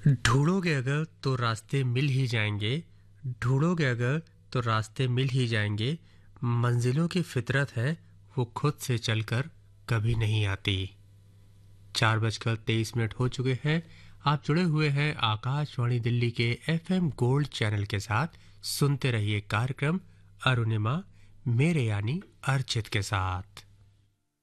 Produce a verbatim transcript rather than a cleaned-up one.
ढूंढोगे अगर तो रास्ते मिल ही जाएंगे। ढूंढोगे अगर तो रास्ते मिल ही जाएंगे। मंजिलों की फितरत है, वो खुद से चलकर कभी नहीं आती। चार बजकर तेईस मिनट हो चुके हैं। आप जुड़े हुए हैं आकाशवाणी दिल्ली के एफएम गोल्ड चैनल के साथ। सुनते रहिए कार्यक्रम अरुणिमा, मेरे यानी अर्चित के साथ।